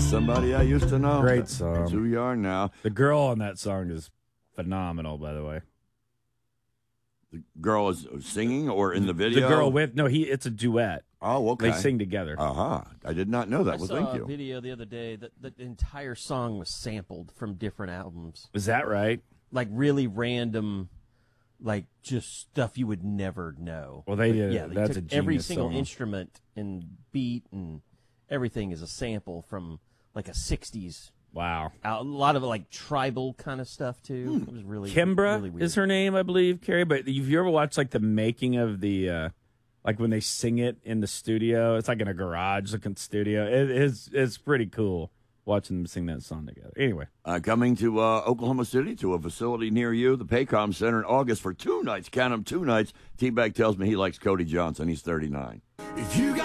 somebody I used to know. Great song. That's who you are now. The girl on that song is phenomenal, by the way. The girl is singing or in the video? The girl with, it's a duet. Oh, okay. They sing together. Uh-huh. I did not know that. I saw thank a you. video the other day that the entire song was sampled from different albums. Is that right? Like really random, like just stuff you would never know. Well, they did. Yeah, they That's took a genius every single song. instrument and beat and everything is a sample from like a 60s. Wow. A lot of like tribal kind of stuff too. It was really Kimbra really weird. is her name, I believe, Carrie. But have you ever watched like the making of the, like when they sing it in the studio? It's like in a garage looking studio. It's pretty cool watching them sing that song together. Anyway, Coming to Oklahoma City to a facility near you, the Paycom Center in August for 2 nights. Count them, 2 nights. T-Bag tells me he likes Cody Johnson. He's 39.